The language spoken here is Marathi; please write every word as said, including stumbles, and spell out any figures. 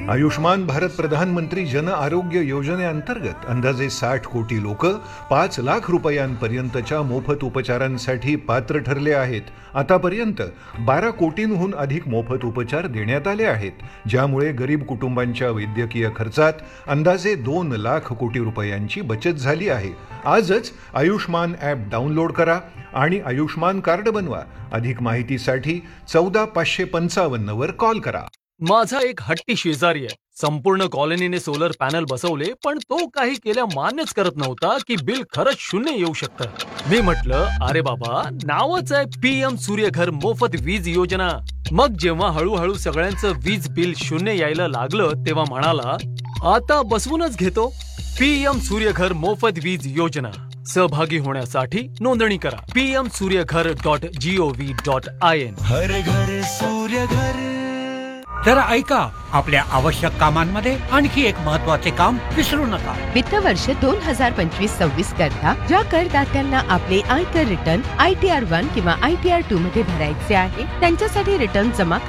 आयुष्मान भारत प्रधानमंत्री जन आरोग्य योजनेअंतर्गत अंदाजे साठ कोटी लोक पाच लाख रुपयांपर्यंतच्या मोफत उपचारांसाठी पात्र ठरले आहेत. आतापर्यंत बारा कोटींहून अधिक मोफत उपचार देण्यात आले आहेत, ज्यामुळे गरीब कुटुंबांच्या वैद्यकीय खर्चात अंदाजे दोन लाख कोटी रुपयांची बचत झाली आहे. आजच आयुष्मान ॲप डाउनलोड करा आणि आयुष्मान कार्ड बनवा. अधिक माहितीसाठी चौदा पाचशे पंचावन्न वर कॉल करा. माझा एक हट्टी शेजारी आहे. संपूर्ण कॉलनीने सोलर पॅनल बसवले, पण तो काही केल्या मान्यच करत नव्हता की बिल खरंच शून्य येऊ शकतं. मी म्हटलं, अरे बाबा, नावच आहे पीएम सूर्यघर मोफत वीज योजना. मग जेव्हा हळूहळू सगळ्यांचं वीज बिल शून्य यायला लागलं, तेव्हा म्हणाला, आता बसवूनच घेतो. पीएम सूर्यघर मोफत वीज योजना. सहभागी होण्यासाठी नोंदणी करा PM Surya Ghar dot G O V dot I N. हर घर सूर्यघर. तर ऐका, आपल्या आवश्यक कामांमध्ये आणखी एक महत्त्वाचे काम विसरू नका. वित्त वर्ष दोन हजार पंचवीस सव्वीस करता ज्या करदात्यांना आपले आयकर return I T R one किंवा आय टी आर टू मध्ये भरायचे आहे, त्यांच्यासाठी रिटर्न जमा